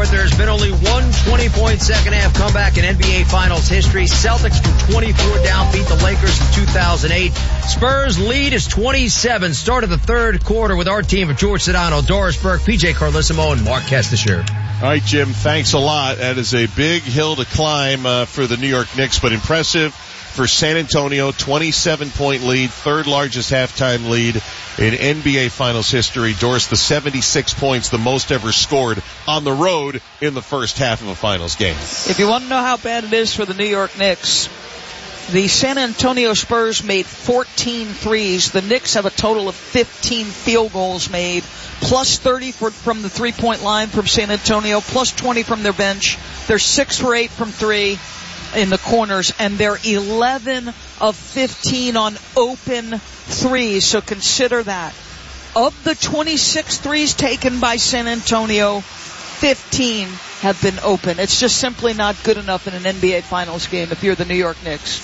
scored. There's been only one 20-point second-half comeback in NBA Finals history. Celtics from 24 down beat the Lakers in 2008. Spurs lead is 27. Start of the third quarter with our team of George Sedano, Doris Burke, PJ Carlissimo, and Mark Kestisher. All right, Jim, thanks a lot. That is a big hill to climb for the New York Knicks, but impressive for San Antonio. 27-point lead, third largest halftime lead in NBA Finals history. Doris, the 76 points, the most ever scored on the road in the first half of a Finals game. If you want to know how bad it is for the New York Knicks, the San Antonio Spurs made 14 threes. The Knicks have a total of 15 field goals made, plus 30 from the three-point line from San Antonio, plus 20 from their bench. They're 6 for 8 from 3 in the corners, and they're 11 of 15 on open threes. So consider that. Of the 26 threes taken by San Antonio, 15 have been open. It's just simply not good enough in an NBA Finals game if you're the New York Knicks.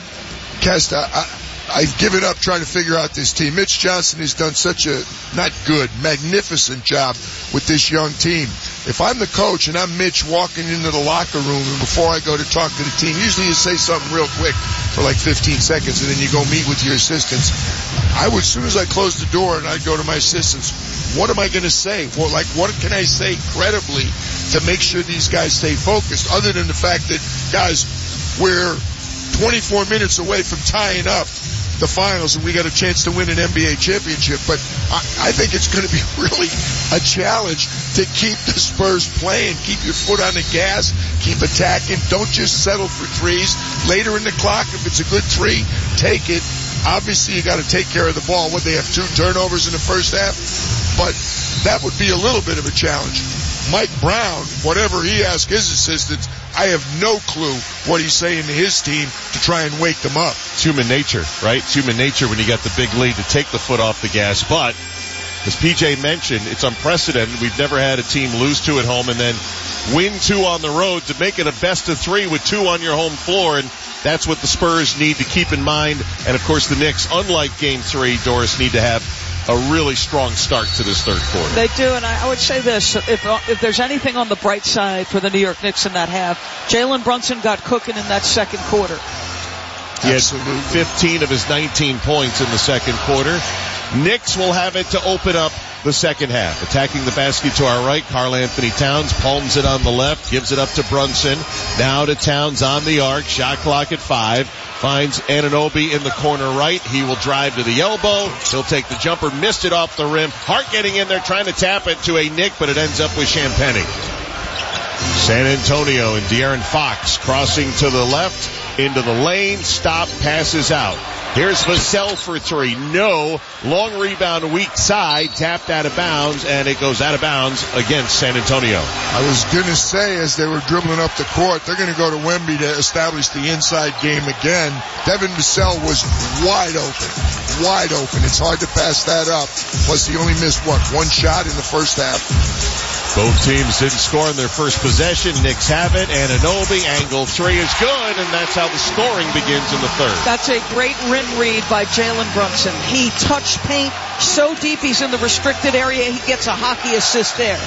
Kesta, I've given up trying to figure out this team. Mitch Johnson has done such a, not good, magnificent job with this young team. If I'm the coach and I'm Mitch walking into the locker room and before I go to talk to the team, usually you say something real quick for like 15 seconds and then you go meet with your assistants. I would, as soon as I close the door and I'd go to my assistants, what am I going to say? Well, like, what can I say credibly to make sure these guys stay focused, other than the fact that, guys, we're 24 minutes away from tying up the finals, and we got a chance to win an NBA championship. But I think it's going to be really a challenge to keep the Spurs playing. Keep your foot on the gas. Keep attacking. Don't just settle for threes. Later in the clock, if it's a good three, take it. Obviously, you got to take care of the ball. What, they have 2 turnovers in the first half? But that would be a little bit of a challenge. Mike Brown, whatever he asks his assistants, I have no clue what he's saying to his team to try and wake them up. It's human nature, right? It's human nature when you got the big lead to take the foot off the gas. But, as PJ mentioned, it's unprecedented. We've never had a team lose 2 at home and then win 2 on the road to make it a best of 3 with 2 on your home floor. And that's what the Spurs need to keep in mind. And, of course, the Knicks, unlike Game 3, Doris, need to have a really strong start to this third quarter. They do, and I would say this. If there's anything on the bright side for the New York Knicks in that half, Jalen Brunson got cooking in that second quarter. He had 15 of his 19 points in the second quarter. Knicks will have it to open up the second half. Attacking the basket to our right, Karl-Anthony Towns palms it on the left, gives it up to Brunson. Now to Towns on the arc, shot clock at 5. Finds Anunoby in the corner right. He will drive to the elbow. He'll take the jumper, missed it off the rim. Hart getting in there trying to tap it to a Knick, but it ends up with Champagnie. San Antonio and De'Aaron Fox crossing to the left into the lane. Stop, passes out. Here's Vassell for 3. No. Long rebound, weak side, tapped out of bounds, and it goes out of bounds against San Antonio. I was going to say, as they were dribbling up the court, they're going to go to Wemby to establish the inside game again. Devin Vassell was wide open. Wide open. It's hard to pass that up. Plus, he only missed, 1 shot in the first half. Both teams didn't score in their first possession. Knicks have it. Anunoby, angle 3 is good, and that's how the scoring begins in the third. That's a great rim read by Jalen Brunson. He touched paint so deep he's in the restricted area, he gets a hockey assist there.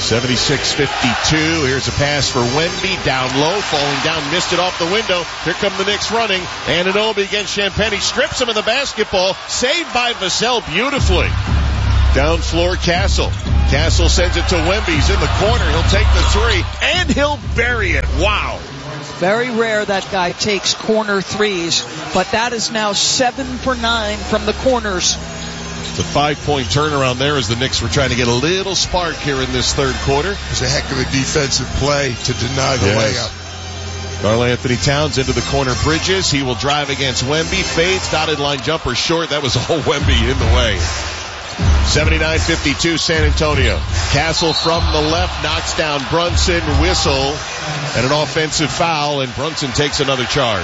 76-52. Here's a pass for Wemby, down low, falling down, missed it off the window. Here come the Knicks running. Anunoby against Champagnie, strips him of the basketball, saved by Vassell beautifully. Down floor, Castle. Castle sends it to Wemby. He's in the corner. He'll take the 3, and he'll bury it. Wow. Very rare that guy takes corner threes, but that is now 7 for 9 from the corners. It's a 5-point turnaround there as the Knicks were trying to get a little spark here in this third quarter. It's a heck of a defensive play to deny the layup. Karl-Anthony Towns into the corner, Bridges. He will drive against Wemby. Fades, dotted line jumper short. That was all Wemby in the way. 79-52 San Antonio. Castle from the left knocks down Brunson, whistle, and an offensive foul, and Brunson takes another charge.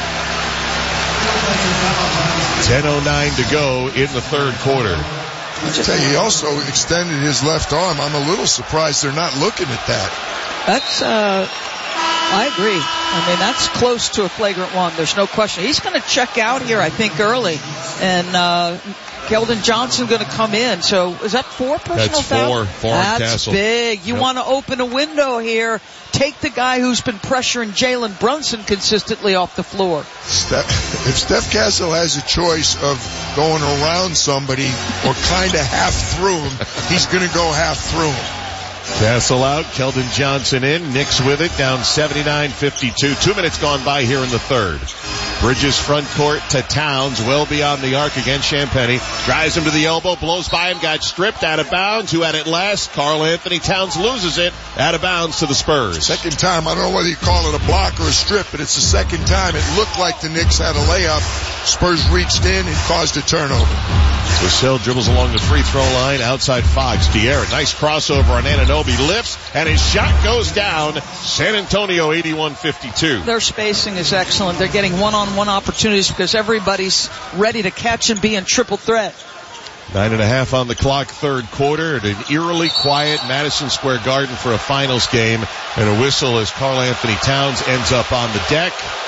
10:09 to go in the third quarter. I tell you, he also extended his left arm. I'm a little surprised they're not looking at that. That's, I agree. I mean, that's close to a flagrant one. There's no question. He's going to check out here, I think, early. And Keldon Johnson going to come in. So is that 4 personal fouls? That's 4 on That's Castle. big. You want to open a window here. Take the guy who's been pressuring Jalen Brunson consistently off the floor. If Steph Castle has a choice of going around somebody or kind of half through him, he's going to go half through him. Castle out, Keldon Johnson in, Knicks with it, down 79-52. 2 minutes gone by here in the third. Bridges front court to Towns, well beyond the arc against Champagnie. Drives him to the elbow, blows by him, got stripped, out of bounds. Who had it last? Karl Anthony Towns loses it, out of bounds to the Spurs. Second time, I don't know whether you call it a block or a strip, but it's the second time. It looked like the Knicks had a layup. Spurs reached in and caused a turnover. Vassell dribbles along the free throw line, outside Fox. De'Aaron, nice crossover on Anunoby, lifts, and his shot goes down. San Antonio 81-52. Their spacing is excellent. They're getting one-on-one opportunities because everybody's ready to catch and be in triple threat. 9.5 on the clock, third quarter, at an eerily quiet Madison Square Garden for a finals game, and a whistle as Karl Anthony Towns ends up on the deck.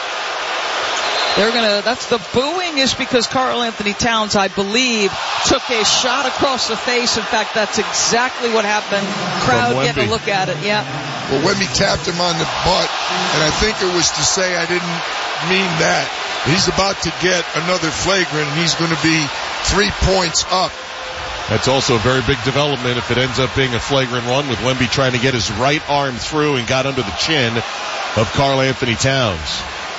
That's the booing is because Karl Anthony Towns, I believe, took a shot across the face. In fact, that's exactly what happened. Crowd getting a look at it, yeah. Well, Wemby tapped him on the butt, and I think it was to say I didn't mean that. He's about to get another flagrant, and he's going to be 3 points up. That's also a very big development if it ends up being a flagrant one, with Wemby trying to get his right arm through and got under the chin of Karl Anthony Towns.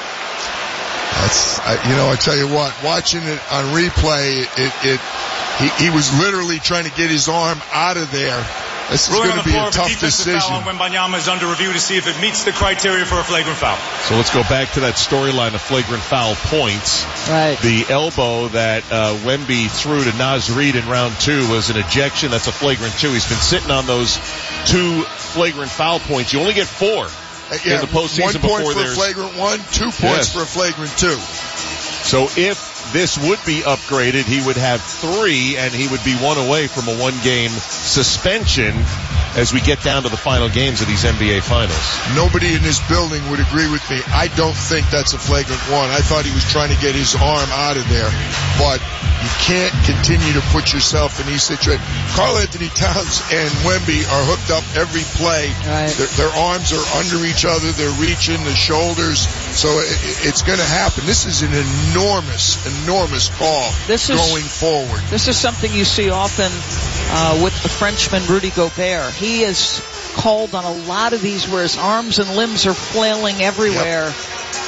I tell you what, watching it on replay, he was literally trying to get his arm out of there. This is going to be a tough decision. Foul on Wembanyama is under review to see if it meets the criteria for a flagrant foul. So let's go back to that storyline of flagrant foul points. Right. The elbow that Wemby threw to Naz Reid in round 2 was an ejection. That's a flagrant 2. He's been sitting on those 2 flagrant foul points. You only get 4. In the postseason 1 point before for a flagrant 1, 2 points for a flagrant 2. So if this would be upgraded, he would have 3, and he would be 1 away from a 1-game suspension as we get down to the final games of these NBA Finals. Nobody in this building would agree with me. I don't think that's a flagrant 1. I thought he was trying to get his arm out of there, but you can't continue to put yourself in these situations. Karl Anthony Towns and Wemby are hooked up every play. Right. Their arms are under each other. They're reaching the shoulders. So it's going to happen. This is an enormous call going forward. This is something you see often with the Frenchman Rudy Gobert. He is called on a lot of these where his arms and limbs are flailing everywhere. Yep.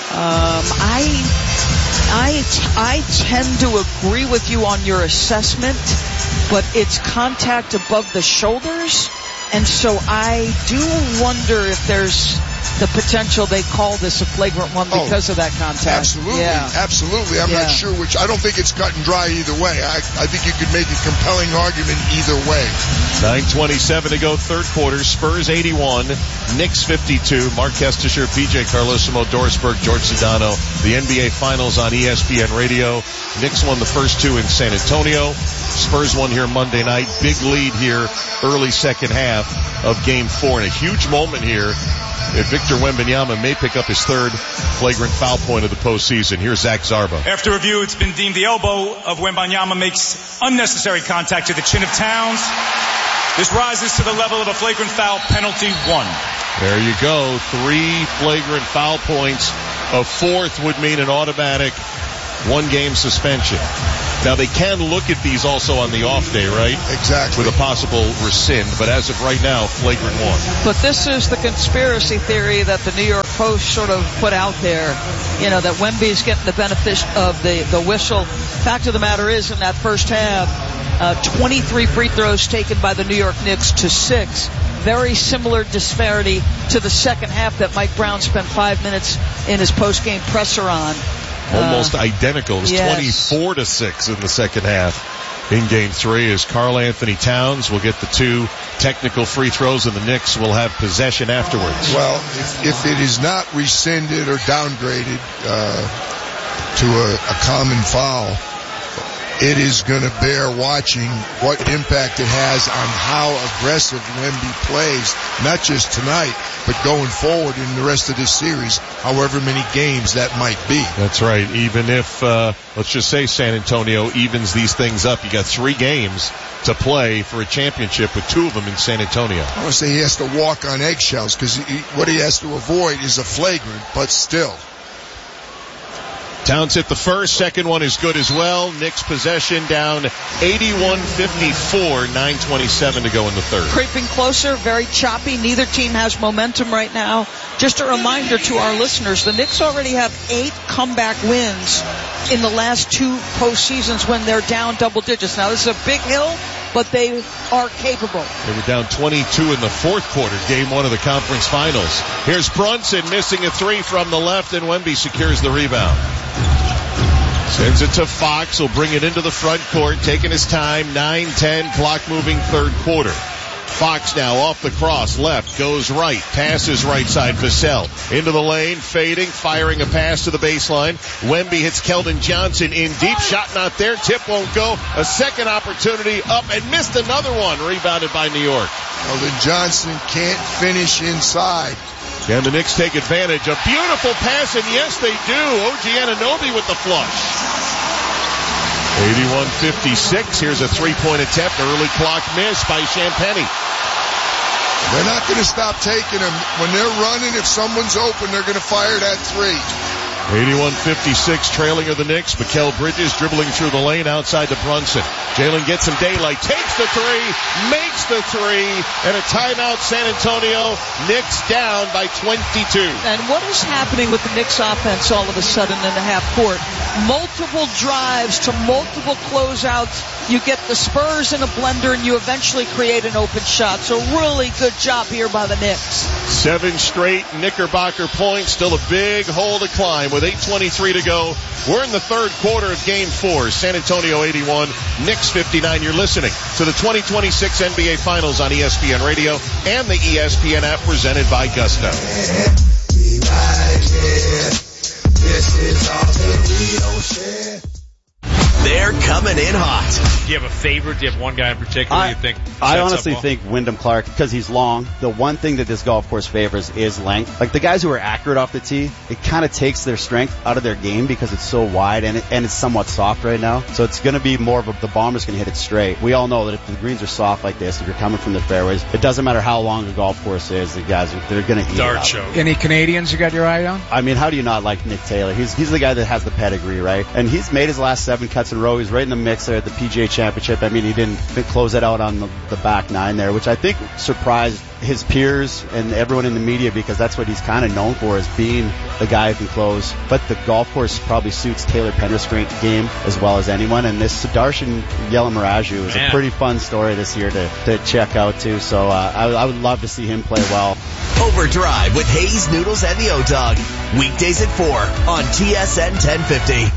I tend to agree with you on your assessment, but it's contact above the shoulders, and so I do wonder if there's the potential they call this a flagrant 1 because of that contact. Absolutely, absolutely. I'm not sure which. I don't think it's cut and dry either way. I think you could make a compelling argument either way. 9:27 to go, third quarter. Spurs 81, Knicks 52. Mark Kestisher, PJ Carlosimo, Doris Burke, George Sedano. The NBA Finals on ESPN Radio. Knicks won the first 2 in San Antonio. Spurs won here Monday night. Big lead here, early second half of Game 4. And a huge moment here that Victor Wembanyama may pick up his 3rd flagrant foul point of the postseason. Here's Zach Zarba. After review, it's been deemed the elbow of Wembanyama makes unnecessary contact to the chin of Towns. This rises to the level of a flagrant foul, penalty 1. There you go. 3 flagrant foul points. A 4th would mean an automatic 1-game suspension. Now, they can look at these also on the off day, right? Exactly. With a possible rescind, but as of right now, flagrant 1. But this is the conspiracy theory that the New York Post sort of put out there, that Wemby's getting the benefit of the whistle. Fact of the matter is, in that first half, 23 free throws taken by the New York Knicks to 6. Very similar disparity to the second half that Mike Brown spent 5 minutes in his post-game presser on. Almost identical. It was 24-6 in the second half in Game 3 as Karl Anthony Towns will get the 2 technical free throws and the Knicks will have possession afterwards. Well, if it is not rescinded or downgraded to a common foul, it is going to bear watching what impact it has on how aggressive Wemby plays, not just tonight, but going forward in the rest of this series, however many games that might be. That's right. Even if, let's just say San Antonio evens these things up, you got 3 games to play for a championship with 2 of them in San Antonio. I want to say he has to walk on eggshells because what he has to avoid is a flagrant, but still. Towns hit the first, second one is good as well. Knicks possession down 81-54, 9:27 to go in the third. Creeping closer, very choppy. Neither team has momentum right now. Just a reminder to our listeners, the Knicks already have 8 comeback wins in the last 2 postseasons when they're down double digits. Now, this is a big hill, but they are capable. They were down 22 in the fourth quarter, game 1 of the conference finals. Here's Brunson missing a 3 from the left, and Wemby secures the rebound. Sends it to Fox. He'll bring it into the front court, taking his time. 9-10, clock moving third quarter. Fox now off the cross, left, goes right, passes right side, Vassell into the lane, fading, firing a pass to the baseline. Wemby hits Keldon Johnson in deep, shot not there, tip won't go. A second opportunity up and missed another one, rebounded by New York. Keldon Johnson can't finish inside. And the Knicks take advantage. A beautiful pass, and yes, they do. OG Anunoby with the flush. 81-56. Here's a 3-point attempt. Early clock miss by Champagnie. They're not going to stop taking them. When they're running, if someone's open, they're going to fire that 3. 81-56, trailing of the Knicks. Mikal Bridges dribbling through the lane outside to Brunson. Jalen gets some daylight, takes the 3, makes the 3, and a timeout San Antonio. Knicks down by 22. And what is happening with the Knicks offense all of a sudden in the half court? Multiple drives to multiple closeouts. You get the Spurs in a blender and you eventually create an open shot. So really good job here by the Knicks. 7 straight Knickerbocker points. Still a big hole to climb with 8:23 to go. We're in the third quarter of Game 4. San Antonio 81, Knicks 59. You're listening to the 2026 NBA Finals on ESPN Radio and the ESPN app presented by Gusto. Be right here. This is all that we don't share. They're coming in hot. Do you have a favorite? Do you have one guy in particular you think? I honestly think Wyndham Clark, because he's long. The one thing that this golf course favors is length. Like the guys who are accurate off the tee, it kind of takes their strength out of their game because it's so wide and it's somewhat soft right now. So it's going to be more of the bomber's going to hit it straight. We all know that if the greens are soft like this, if you're coming from the fairways, it doesn't matter how long the golf course is. The guys, they're going to eat Dart it up. show. Any Canadians you got your eye on? I mean, how do you not like Nick Taylor? He's the guy that has the pedigree, right? And he's made his last 7 cuts in a row. He's right in the mix there at the PGA Championship. I mean, he didn't close it out on the back 9 there, which I think surprised his peers and everyone in the media because that's what he's kind of known for, is being the guy who can close. But the golf course probably suits Taylor Pendergrass game as well as anyone. And this Sudarshan Yelamaraju is a pretty fun story this year to check out too. So I would love to see him play well. Overdrive with Hayes, Noodles, and the O-Dog. Weekdays at 4 on TSN 1050.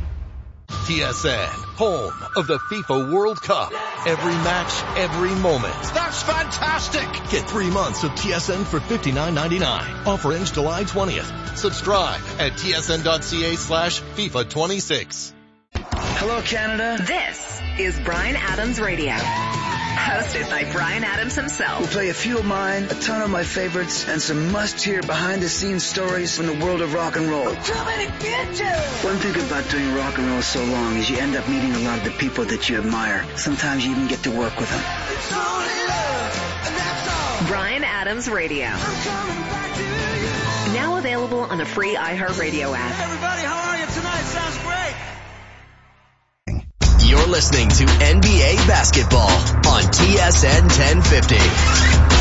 TSN, home of the FIFA World Cup. Every match, every moment. That's fantastic. Get 3 months of TSN for $59.99. Offer ends July 20th. Subscribe at tsn.ca/FIFA26. Hello, Canada. This is Bryan Adams Radio. Hosted by Bryan Adams himself. We'll play a few of mine, a ton of my favorites, and some must-hear behind-the-scenes stories from the world of rock and roll. Too many bitches! One thing about doing rock and roll so long is you end up meeting a lot of the people that you admire. Sometimes you even get to work with them. It's only love, and that's all. Bryan Adams Radio. I'm coming back to you. Now available on the free iHeartRadio app. Hey everybody, how are you tonight? Sounds great. You're listening to NBA Basketball on TSN 1050.